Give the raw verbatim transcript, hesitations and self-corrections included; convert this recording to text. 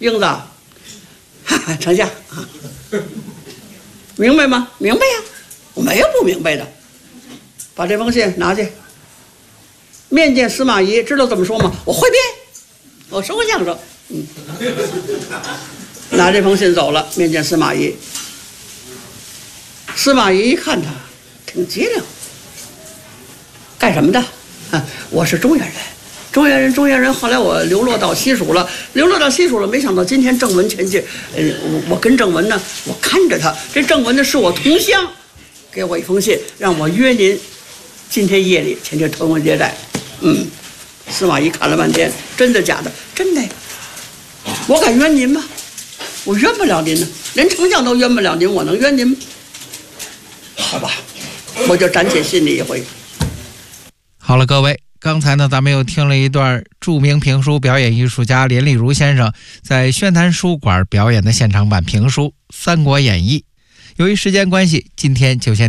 英子，哈哈，丞相啊，明白吗？明白呀，我没有不明白的。把这封信拿去，面见司马懿，知道怎么说吗？我会编，我说过相声。嗯，拿这封信走了，面见司马懿。司马懿一看他，挺机灵。干什么的？啊，我是中原人，中原人，中原人。后来我流落到西蜀了，流落到西蜀了，没想到今天郑文前去，呃，我我跟郑文呢，我看着他，这郑文呢是我同乡，给我一封信，让我约您。今天夜里前去腾文接待。嗯，司马懿看了半天，真的假的？真的呀。我敢冤您吗？我冤不了您呢，连丞相都冤不了您，我能冤您吗？好吧，我就暂且信你一回。 好了，各位，刚才呢，咱们又听了一段著名评书表演艺术家连丽如先生在宣坛书馆表演的现场版评书《三国演义》。由于时间关系，今天就先